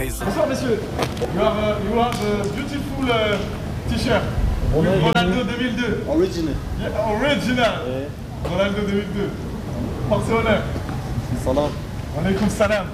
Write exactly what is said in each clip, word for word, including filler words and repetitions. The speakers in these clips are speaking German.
Reise. Bonsoir, Monsieur. You have a, you have a beautiful uh, T-shirt. With Ronaldo zweitausendzwei. Original. Yeah, original. Yeah. Ronaldo zweitausendzwei. Porte honneur. Salam. Alaikum salam.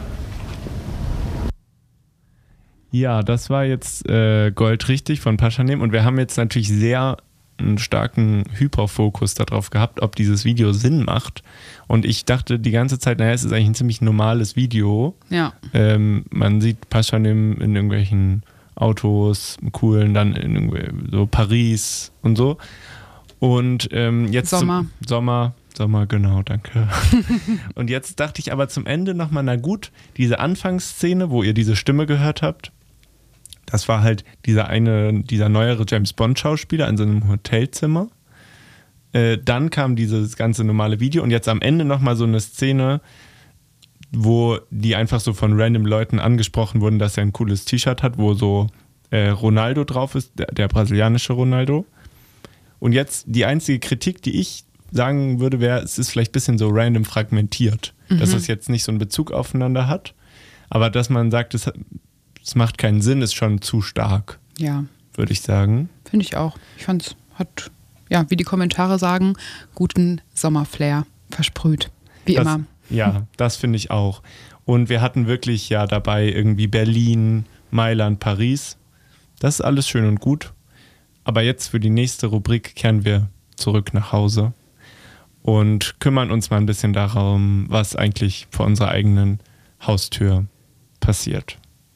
Ja, das war jetzt äh, Gold richtig von Paschanim und wir haben jetzt natürlich sehr einen starken Hyperfokus darauf gehabt, ob dieses Video Sinn macht. Und ich dachte die ganze Zeit, naja, es ist eigentlich ein ziemlich normales Video. Ja. Ähm, man sieht Paschanim in irgendwelchen Autos, coolen, dann in irgendwie so Paris und so. Und ähm, jetzt Sommer. Zum, Sommer, Sommer, genau, danke. Und jetzt dachte ich aber zum Ende nochmal, na gut, diese Anfangsszene, wo ihr diese Stimme gehört habt, das war halt dieser eine, dieser neuere James-Bond-Schauspieler in so einem Hotelzimmer. Äh, dann kam dieses ganze normale Video und jetzt am Ende nochmal so eine Szene, wo die einfach so von random Leuten angesprochen wurden, dass er ein cooles T-Shirt hat, wo so äh, Ronaldo drauf ist, der, der brasilianische Ronaldo. Und jetzt die einzige Kritik, die ich sagen würde, wäre, es ist vielleicht ein bisschen so random fragmentiert, mhm. dass es jetzt nicht so einen Bezug aufeinander hat, aber dass man sagt, es, es macht keinen Sinn, ist schon zu stark, ja, würde ich sagen. Finde ich auch. Ich fand es hat, ja, wie die Kommentare sagen, guten Sommerflair versprüht, wie das, immer. Ja, das finde ich auch. Und wir hatten wirklich ja dabei irgendwie Berlin, Mailand, Paris. Das ist alles schön und gut. Aber jetzt für die nächste Rubrik kehren wir zurück nach Hause und kümmern uns mal ein bisschen darum, was eigentlich vor unserer eigenen Haustür passiert.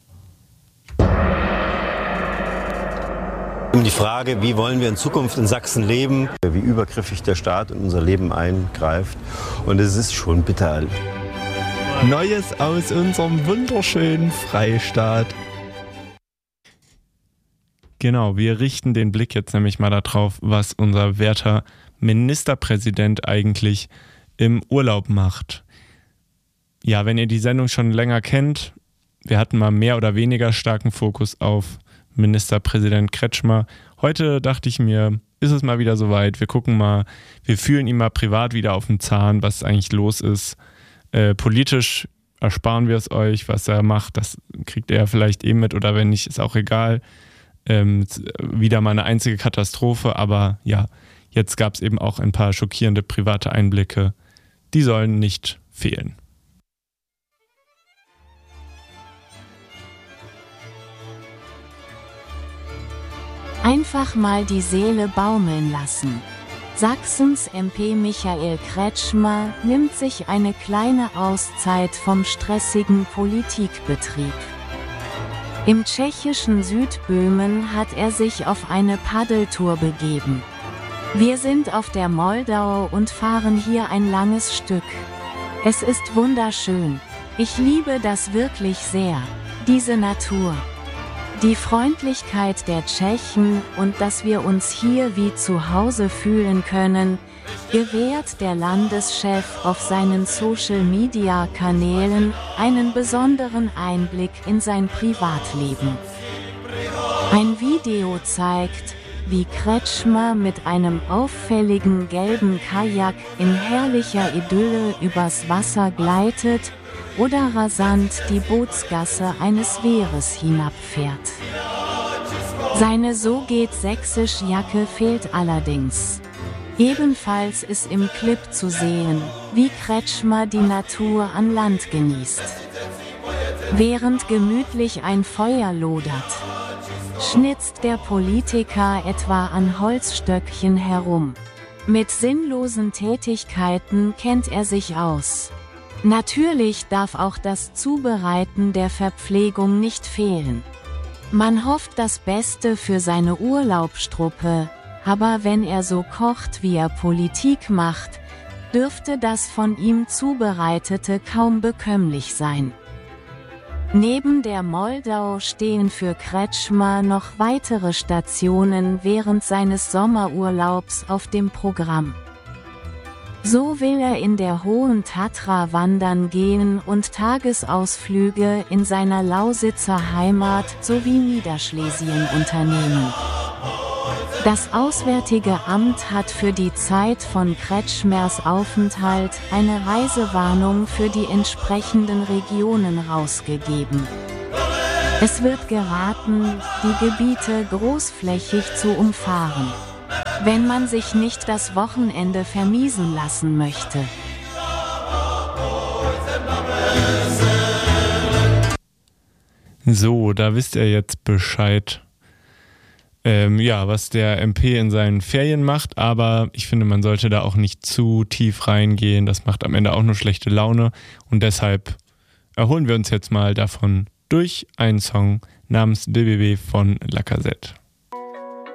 Um die Frage, wie wollen wir in Zukunft in Sachsen leben, wie übergriffig der Staat in unser Leben eingreift. Und es ist schon bitter. Neues aus unserem wunderschönen Freistaat. Genau, wir richten den Blick jetzt nämlich mal darauf, was unser werter Ministerpräsident eigentlich im Urlaub macht. Ja, wenn ihr die Sendung schon länger kennt, wir hatten mal mehr oder weniger starken Fokus auf Ministerpräsident Kretschmer. Heute dachte ich mir, ist es mal wieder soweit, wir gucken mal, wir fühlen ihn mal privat wieder auf den Zahn, was eigentlich los ist. Äh, politisch ersparen wir es euch, was er macht, das kriegt er vielleicht eh mit oder wenn nicht, ist auch egal. Ähm, wieder mal eine einzige Katastrophe, aber ja, jetzt gab es eben auch ein paar schockierende private Einblicke, die sollen nicht fehlen. Einfach mal die Seele baumeln lassen. Sachsens M P Michael Kretschmer nimmt sich eine kleine Auszeit vom stressigen Politikbetrieb. Im tschechischen Südböhmen hat er sich auf eine Paddeltour begeben. Wir sind auf der Moldau und fahren hier ein langes Stück. Es ist wunderschön. Ich liebe das wirklich sehr, diese Natur. Die Freundlichkeit der Tschechen und dass wir uns hier wie zu Hause fühlen können, gewährt der Landeschef auf seinen Social-Media-Kanälen einen besonderen Einblick in sein Privatleben. Ein Video zeigt, wie Kretschmer mit einem auffälligen gelben Kajak in herrlicher Idylle übers Wasser gleitet oder rasant die Bootsgasse eines Wehres hinabfährt. Seine So geht sächsisch Jacke fehlt allerdings. Ebenfalls ist im Clip zu sehen, wie Kretschmer die Natur an Land genießt. Während gemütlich ein Feuer lodert, schnitzt der Politiker etwa an Holzstöckchen herum. Mit sinnlosen Tätigkeiten kennt er sich aus. Natürlich darf auch das Zubereiten der Verpflegung nicht fehlen. Man hofft das Beste für seine Urlaubstruppe, aber wenn er so kocht, wie er Politik macht, dürfte das von ihm Zubereitete kaum bekömmlich sein. Neben der Moldau stehen für Kretschmer noch weitere Stationen während seines Sommerurlaubs auf dem Programm. So will er in der Hohen Tatra wandern gehen und Tagesausflüge in seiner Lausitzer Heimat sowie Niederschlesien unternehmen. Das Auswärtige Amt hat für die Zeit von Kretschmers Aufenthalt eine Reisewarnung für die entsprechenden Regionen rausgegeben. Es wird geraten, die Gebiete großflächig zu umfahren, wenn man sich nicht das Wochenende vermiesen lassen möchte. So, da wisst ihr jetzt Bescheid, ähm, ja, was der M P in seinen Ferien macht, aber ich finde, man sollte da auch nicht zu tief reingehen, das macht am Ende auch nur schlechte Laune und deshalb erholen wir uns jetzt mal davon durch einen Song namens B B B von Lacazette.